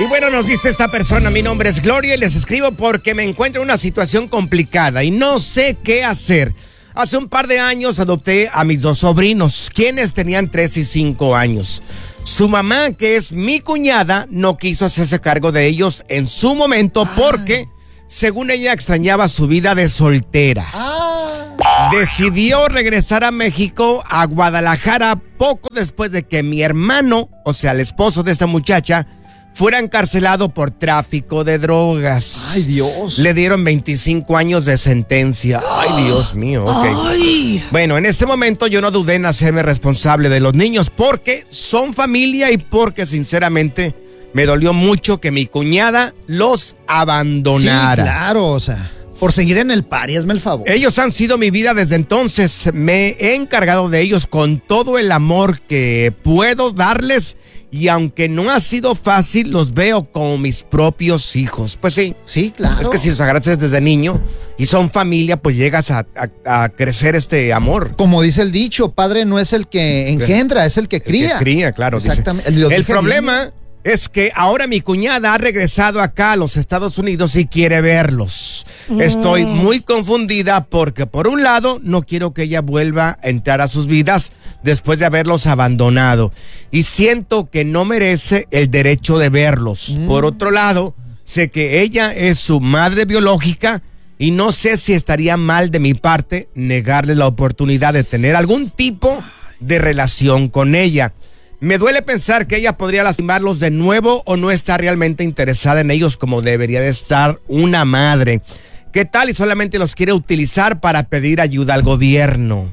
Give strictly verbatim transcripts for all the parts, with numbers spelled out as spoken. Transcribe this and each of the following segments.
Y bueno, nos dice esta persona, mi nombre es Gloria y les escribo porque me encuentro en una situación complicada y no sé qué hacer. Hace un par de años adopté a mis dos sobrinos, quienes tenían tres y cinco años. Su mamá, que es mi cuñada, no quiso hacerse cargo de ellos en su momento porque, según ella, extrañaba su vida de soltera. Ah. Decidió regresar a México, a Guadalajara, poco después de que mi hermano, o sea, el esposo de esta muchacha, fuera encarcelado por tráfico de drogas. Ay, Dios. Le dieron veinticinco años de sentencia. Ay, Dios mío. Okay. Ay. Bueno, en ese momento yo no dudé en hacerme responsable de los niños porque son familia y porque sinceramente me dolió mucho que mi cuñada los abandonara. Sí, claro, o sea, por seguir en el party, hazme el favor. Ellos han sido mi vida desde entonces. Me he encargado de ellos con todo el amor que puedo darles. Y aunque no ha sido fácil, los veo como mis propios hijos. Pues sí. Sí, claro. Es que si los agarras desde niño y son familia, pues llegas a, a, a crecer este amor. Como dice el dicho, padre no es el que engendra, es el que cría. El que cría, claro. Exactamente. Dice. El problema bien. Es que ahora mi cuñada ha regresado acá a los Estados Unidos y quiere verlos. Mm. Estoy muy confundida porque por un lado no quiero que ella vuelva a entrar a sus vidas después de haberlos abandonado y siento que no merece el derecho de verlos. Mm. Por otro lado, sé que ella es su madre biológica y no sé si estaría mal de mi parte negarle la oportunidad de tener algún tipo de relación con ella. Me duele pensar que ella podría lastimarlos de nuevo o no está realmente interesada en ellos como debería de estar una madre. ¿Qué tal y solamente los quiere utilizar para pedir ayuda al gobierno?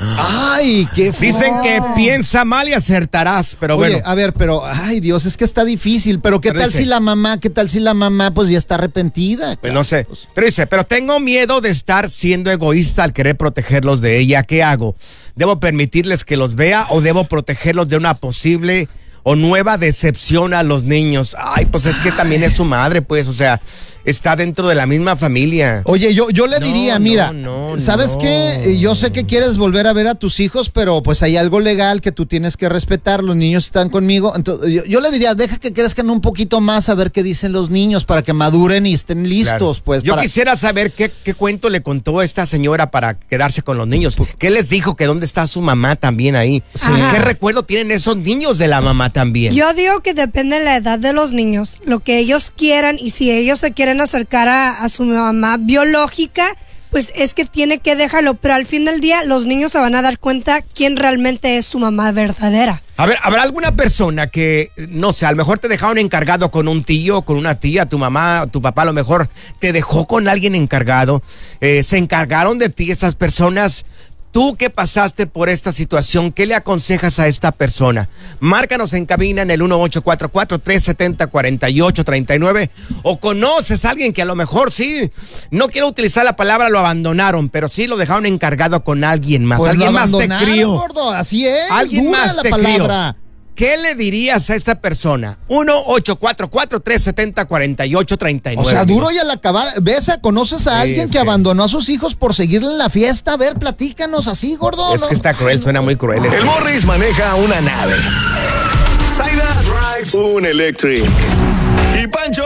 Ay, qué feo. Dicen que piensa mal y acertarás, pero Oye, bueno. a ver, pero, ay Dios, es que está difícil, pero ¿qué pero tal dice, si la mamá, qué tal si la mamá pues ya está arrepentida? Pues no sé, pero dice, pero tengo miedo de estar siendo egoísta al querer protegerlos de ella, ¿qué hago? ¿Debo permitirles que los vea o debo protegerlos de una posible o nueva decepción a los niños? Ay, pues es que también es su madre, pues, o sea, está dentro de la misma familia. Oye, yo, yo le no, diría, no, mira, no, ¿sabes no. qué? Yo sé que quieres volver a ver a tus hijos, pero pues hay algo legal que tú tienes que respetar, los niños están conmigo, entonces yo, yo le diría, deja que crezcan un poquito más a ver qué dicen los niños para que maduren y estén listos, claro. pues. Yo para... quisiera saber qué, qué cuento le contó esta señora para quedarse con los niños. ¿Qué les dijo? Que dónde está su mamá también ahí. Sí. ¿Qué recuerdo tienen esos niños de la mamá también? Yo digo que depende de la edad de los niños, lo que ellos quieran y si ellos se quieren acercar a, a su mamá biológica, pues es que tiene que dejarlo, pero al fin del día los niños se van a dar cuenta quién realmente es su mamá verdadera. A ver, ¿habrá alguna persona que, no sé, a lo mejor te dejaron encargado con un tío, con una tía, tu mamá, tu papá a lo mejor te dejó con alguien encargado, eh, se encargaron de ti esas personas? Tú que pasaste por esta situación, ¿qué le aconsejas a esta persona? Márcanos en cabina en el uno ocho cuatro cuatro, tres siete cero, cuatro ocho tres nueve o conoces a alguien que a lo mejor sí, no quiero utilizar la palabra lo abandonaron, pero sí lo dejaron encargado con alguien más. Pues alguien más te crió. Gordo, así es. Alguien dura más la te palabra. crió. ¿Qué le dirías a esta persona? uno ocho cuatro cuatro, tres siete cero, cuatro ocho tres nueve. O sea, duro y a la cabeza. ¿Ves? ¿Conoces a sí, alguien que sí. abandonó a sus hijos por seguirle en la fiesta? A ver, platícanos así, gordo. Es ¿no? que está cruel, suena muy cruel. El Morris maneja una nave. Zaida drives un Electric. Y Pancho,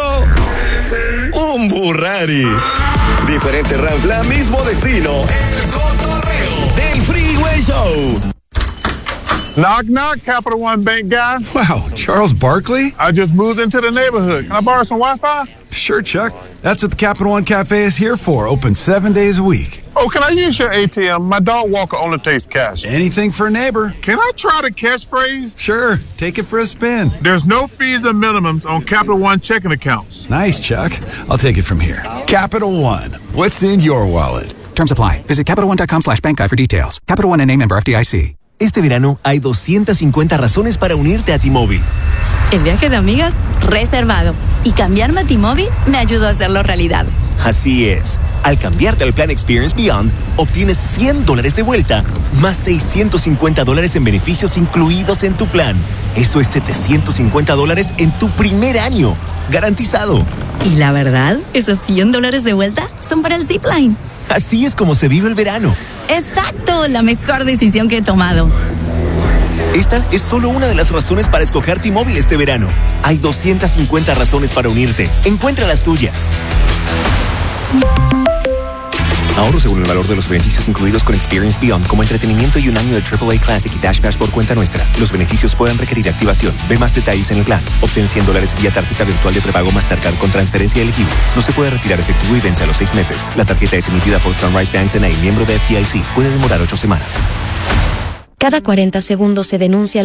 un Burrari. Diferente ranfla, mismo destino. El cotorreo del Freeway Show. Knock, knock, Capital One Bank guy. Wow, Charles Barkley? I just moved into the neighborhood. Can I borrow some Wi-Fi? Sure, Chuck. That's what the Capital One Cafe is here for, open seven days a week. Oh, can I use your A T M? My dog Walker only takes cash. Anything for a neighbor. Can I try the catchphrase? Sure, take it for a spin. There's no fees and minimums on Capital One checking accounts. Nice, Chuck. I'll take it from here. Capital One, what's in your wallet? Terms apply. Visit CapitalOne.com slash bank guide for details. Capital One N A member F D I C. Este verano hay doscientas cincuenta razones para unirte a T-Mobile. El viaje de amigas, reservado. Y cambiarme a T-Mobile me ayudó a hacerlo realidad. Así es. Al cambiarte al plan Experience Beyond, obtienes cien dólares de vuelta, más seiscientos cincuenta dólares en beneficios incluidos en tu plan. Eso es setecientos cincuenta dólares en tu primer año. Garantizado. Y la verdad, esos cien dólares de vuelta son para el Zipline. Así es como se vive el verano. Exacto, la mejor decisión que he tomado. Esta es solo una de las razones para escoger T-Mobile este verano. Hay doscientas cincuenta razones para unirte. Encuentra las tuyas. Ahorro según el valor de los beneficios incluidos con Experience Beyond, como entretenimiento y un año de triple A Classic y Dash Pass por cuenta nuestra. Los beneficios pueden requerir activación. Ve más detalles en el plan. Obtén cien dólares vía tarjeta virtual de prepago Mastercard con transferencia elegible. No se puede retirar efectivo y vence a los seis meses. La tarjeta es emitida por Sunrise Banks N A, miembro de F D I C. Puede demorar ocho semanas. Cada cuarenta segundos se denuncia